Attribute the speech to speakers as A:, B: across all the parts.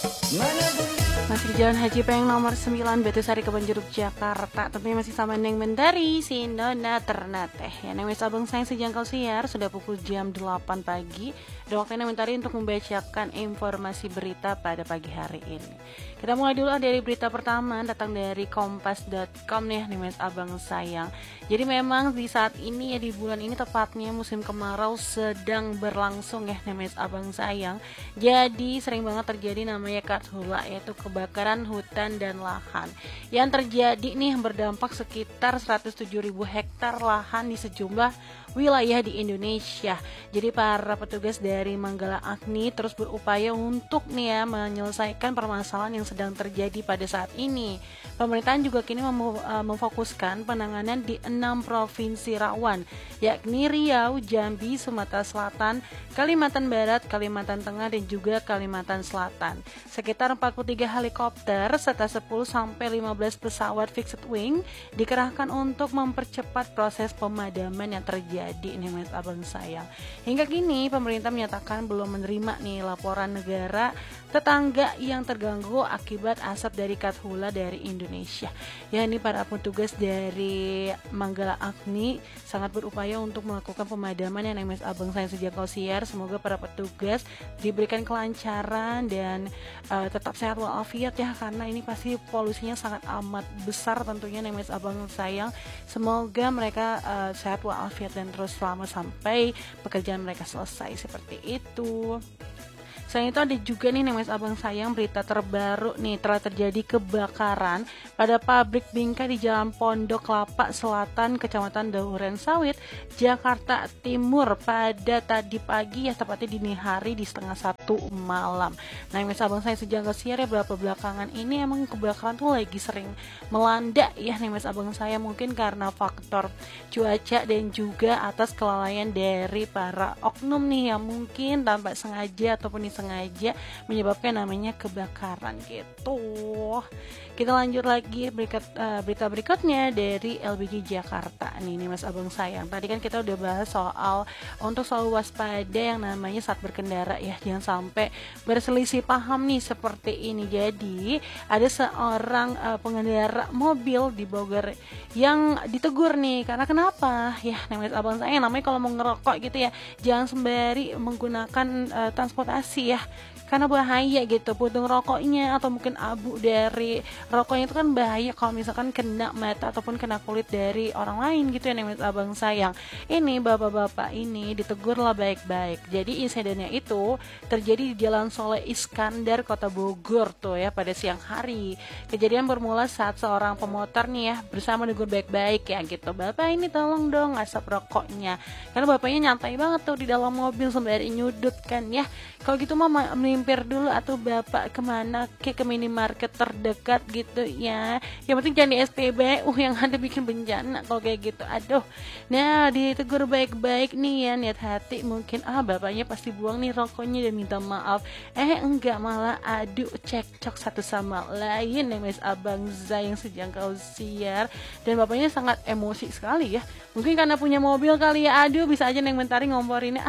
A: Masih di Jalan Haji Peng nomor 9 Betusari Kebonjeruk Jakarta. Tentunya masih sama Neng Mentari si Nona Ternate. Ya, Neng Wes Abang sayang sejangkau siar sudah pukul jam 8 pagi. Dan waktunya Neng Mentari untuk membacakan informasi berita pada pagi hari ini. Kita mulai dulu dari berita pertama, datang dari kompas.com nih, Neng Wes Abang sayang. Jadi memang di saat ini ya, di bulan ini tepatnya musim kemarau sedang berlangsung ya, Neng Wes Abang sayang. Jadi sering banget terjadi namanya karhutla, yaitu kebakaran hutan dan lahan yang terjadi nih berdampak sekitar 107.000 hektar lahan di sejumlah wilayah di Indonesia. Jadi para petugas dari Manggala Agni terus berupaya untuk nih ya menyelesaikan permasalahan yang sedang terjadi pada saat ini. Pemerintahan juga kini memfokuskan penanganan di 6 provinsi rawan, yakni Riau, Jambi, Sumatera Selatan, Kalimantan Barat, Kalimantan Tengah, dan juga Kalimantan Selatan. Sekitar 43 helikopter serta 10-15 pesawat fixed wing dikerahkan untuk mempercepat proses pemadaman yang terjadi nih Mas Abang sayang. Hingga kini pemerintah menyatakan belum menerima nih laporan negara tetangga yang terganggu akibat asap dari karhutla dari Indonesia. Ya, ini para petugas dari Manggala Agni sangat berupaya untuk melakukan pemadaman yang Mas Abang sayang sejangkau siar. Semoga para petugas diberikan kelancaran dan tetap sehat walafiat ya, karena ini pasti polusinya sangat amat besar tentunya Mas Abang sayang. Semoga mereka sehat walafiat dan terus selamat sampai pekerjaan mereka selesai, seperti itu. Selain itu ada juga nih Mas Abang sayang berita terbaru nih, telah terjadi kebakaran pada pabrik bingkai di Jalan Pondok Kelapa Selatan, Kecamatan Duren Sawit, Jakarta Timur pada tadi pagi ya, tepatnya dini hari di 12:30 malam. Nah Mas Abang sayang sejangkau siar ya, beberapa belakangan ini emang kebakaran tuh lagi sering melanda ya nih Mas Abang sayang, mungkin karena faktor cuaca dan juga atas kelalaian dari para oknum nih yang mungkin tanpa sengaja ataupun sengaja menyebabkan namanya kebakaran gitu. Kita lanjut lagi berita berikutnya dari LBG Jakarta nih Mas Abang sayang. Tadi kan kita udah bahas soal untuk selalu waspada yang namanya saat berkendara ya, jangan sampai berselisih paham nih seperti ini. Jadi ada seorang pengendara mobil di Bogor yang ditegur nih, karena kenapa ya Mas Abang sayang, namanya kalau mau ngerokok gitu ya jangan sembari menggunakan transportasi ya, karena bahaya gitu, putung rokoknya atau mungkin abu dari rokoknya itu kan bahaya kalau misalkan kena mata ataupun kena kulit dari orang lain gitu ya Mas Abang sayang. Ini bapak-bapak ini ditegur lah baik-baik. Jadi insidennya itu terjadi di Jalan Soleh Iskandar, Kota Bogor tuh ya pada siang hari. Kejadian bermula saat seorang pemotor nih ya bersama negur baik-baik ya gitu, bapak ini tolong dong asap rokoknya, karena bapaknya nyantai banget tuh di dalam mobil sembari nyudut kan ya. Kalau gitu mama melimpir dulu atau bapak kemana ke minimarket terdekat gitu ya, yang penting jangan di SPBU yang ada bikin bencana kalau kayak gitu. Aduh, nah ditegur baik-baik nih ya, niat hati mungkin bapaknya pasti buang nih rokoknya dan minta maaf, enggak, malah adu cekcok satu sama lain Mas Abang sayang sejangkau siar. Dan bapaknya sangat emosi sekali ya, mungkin karena punya mobil kali ya. Aduh, bisa aja Neng Mentari ngomporinnya.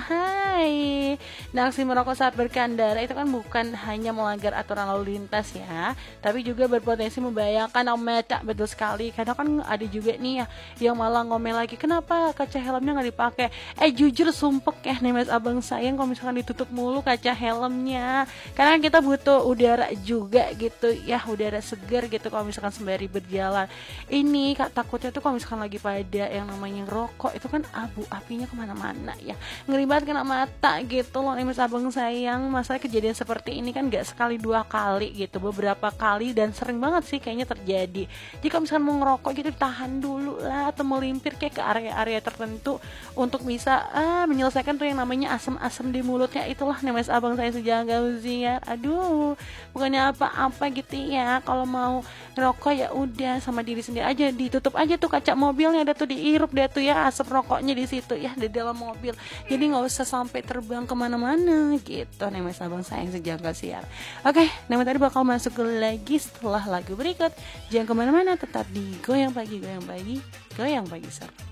A: Hai, nah aksi merokok saat berkendara itu kan bukan hanya melanggar aturan lalu lintas ya, tapi juga berpotensi membahayakan mata. Betul sekali, karena kan ada juga nih ya yang malah ngomel lagi, kenapa kaca helmnya nggak dipakai. Jujur sumpek ya Mas Abang sayang kalau misalkan ditutup mulu kaca helmnya, karena kita butuh udara juga gitu ya, udara segar gitu kalau misalkan sembari berjalan. Ini takutnya tuh kalau misalkan lagi pada yang namanya rokok itu kan abu apinya kemana-mana ya, ngeri banget kena mata gitu loh Mas Abang sayang. Masalah kejadian seperti ini kan gak sekali dua kali gitu, beberapa kali dan sering banget sih kayaknya terjadi. Jika misalkan mau ngerokok gitu tahan dulu lah, atau melimpir kayak ke area-area tertentu untuk bisa menyelesaikan tuh yang namanya asam-asam di mulutnya itulah Mas Abang saya sejangkau siar. Aduh, bukannya apa-apa gitu ya, kalau mau ngerokok ya udah sama diri sendiri aja, ditutup aja tuh kaca mobilnya, ada tuh diirup deh tuh ya asap rokoknya di situ ya di dalam mobil. Jadi nggak usah sampai terbang kemana-mana gitu Mas Abang sayang sejangkau siar. Oke, tadi bakal masuk lagi setelah lagu berikut. Jangan kemana-mana, tetap di Goyang Pagi, Goyang Pagi, Goyang Pagi Sir.